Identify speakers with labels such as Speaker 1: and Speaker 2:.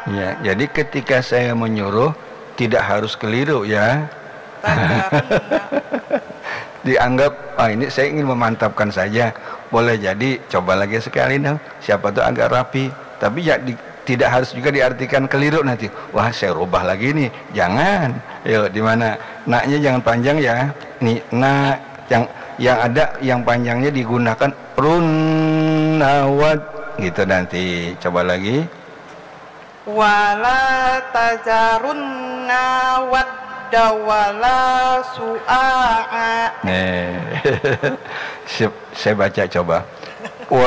Speaker 1: Ya, jadi ketika saya menyuruh tidak harus keliru ya. Dianggap ini saya ingin memantapkan saja. Boleh jadi coba lagi sekali dong. Siapa tuh agak rapi. Tapi ya tidak harus juga diartikan keliru nanti. Wah, saya rubah lagi nih. Jangan. Yuk, di mana naknya jangan panjang ya. Nih, nak yang ada yang panjangnya digunakan runawat gitu nanti. Coba lagi.
Speaker 2: Wala tajarunna wadda wala su'a'a.
Speaker 1: Saya baca coba.